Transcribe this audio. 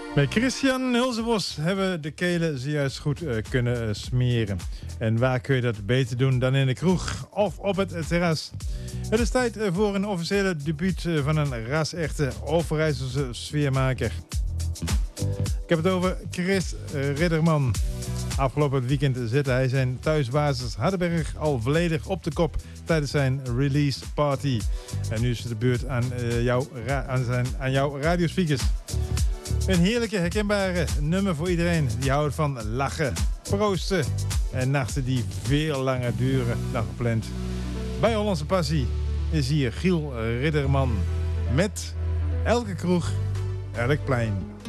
Met Christian Hulsebos hebben we de kelen zojuist goed kunnen smeren. En waar kun je dat beter doen dan in de kroeg of op het terras? Het is tijd voor een officiële debuut van een ras-echte Overijsselse sfeermaker. Ik heb het over Chris Ridderman. Afgelopen weekend zette hij zijn thuisbasis Hardenberg al volledig op de kop tijdens zijn release party. En nu is het de beurt aan jouw radiospeakers. Een heerlijke, herkenbare nummer voor iedereen die houdt van lachen, proosten en nachten die veel langer duren dan gepland. Bij Hollandse Passie is hier Giel Ridderman met Elke kroeg, elk plein.